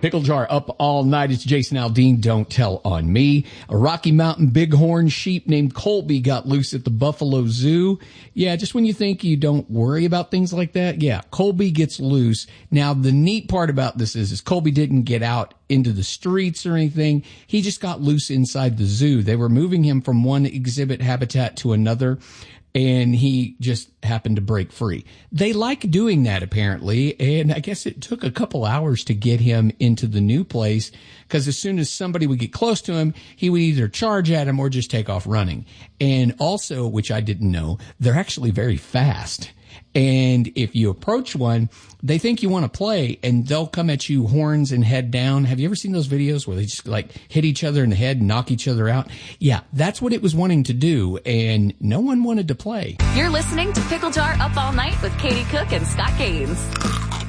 Pickle Jar up all night. It's Jason Aldean. Don't tell on me. A Rocky Mountain bighorn sheep named Colby got loose at the Buffalo Zoo. Yeah, just when you think you don't worry about things like that. Yeah, Colby gets loose. Now, the neat part about this is Colby didn't get out into the streets or anything. He just got loose inside the zoo. They were moving him from one exhibit habitat to another, and he just happened to break free. They like doing that, apparently, and I guess it took a couple hours to get him into the new place, because as soon as somebody would get close to him, he would either charge at him or just take off running. And also, which I didn't know, they're actually very fast. And if you approach one, they think you want to play, and they'll come at you horns and head down. Have you ever seen those videos where they just like hit each other in the head and knock each other out? Yeah, that's what it was wanting to do, and no one wanted to play. You're listening to Pickle Jar Up All Night with Katie Cook and Scott Gaines.